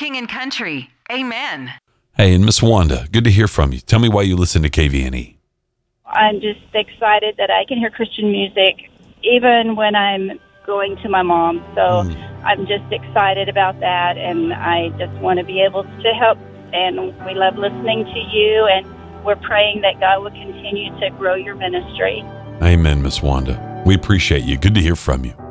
King and Country. Amen. Hey, and Miss Wanda, good to hear from you. Tell me why you listen to KVNE. I'm just excited that I can hear Christian music even when I'm going to my mom. So I'm just excited about that, and I just want to be able to help. And we love listening to you, and we're praying that God will continue to grow your ministry. Amen, Miss Wanda. We appreciate you. Good to hear from you.